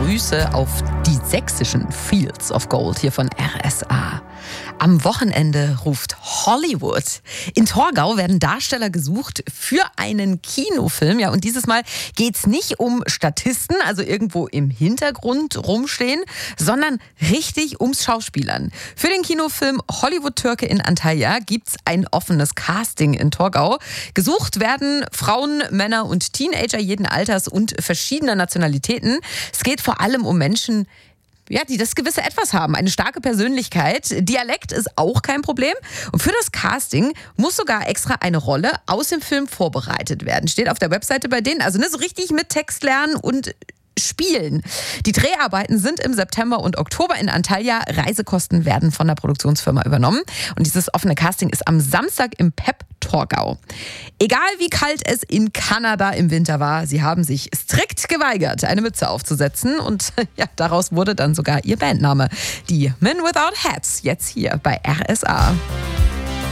Grüße auf die sächsischen Fields of Gold hier von RSA. Am Wochenende ruft Hollywood. In Torgau werden Darsteller gesucht für einen Kinofilm. Ja, und dieses Mal geht's nicht um Statisten, also irgendwo im Hintergrund rumstehen, sondern richtig ums Schauspielern. Für den Kinofilm Hollywood-Türke in Antalya gibt's ein offenes Casting in Torgau. Gesucht werden Frauen, Männer und Teenager jeden Alters und verschiedener Nationalitäten. Es geht vor allem um Menschen, ja, die das gewisse Etwas haben, eine starke Persönlichkeit. Dialekt ist auch kein Problem. Und für das Casting muss sogar extra eine Rolle aus dem Film vorbereitet werden. Steht auf der Webseite bei denen. Also so richtig mit Text lernen und spielen. Die Dreharbeiten sind im September und Oktober in Antalya. Reisekosten werden von der Produktionsfirma übernommen. Und dieses offene Casting ist am Samstag im PEP Torgau. Egal wie kalt es in Kanada im Winter war, sie haben sich strikt geweigert, eine Mütze aufzusetzen. Und ja, daraus wurde dann sogar ihr Bandname. Die Men Without Hats, jetzt hier bei RSA.